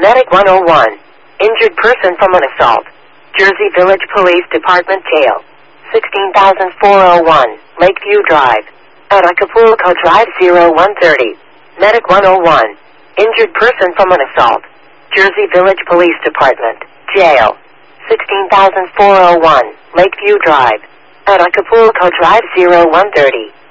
Medic 101. Injured person from an assault. Jersey Village Police Department Jail. 16,401, Lakeview Drive. At Acapulco Drive 0130. Medic 101. Injured person from an assault. Jersey Village Police Department. Jail. 16,401, Lakeview Drive. At Acapulco Drive 0130.